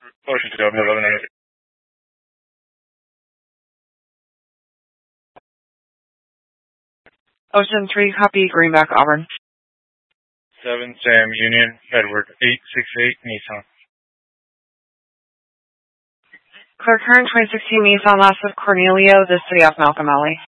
Ocean 2, 1198. Ocean 3, copy, Greenback, Auburn. 7 Sam Union, Edward, 868 Nissan. Clear current 2016 Nissan Last of Cornelio, the city of Malcolm Alley.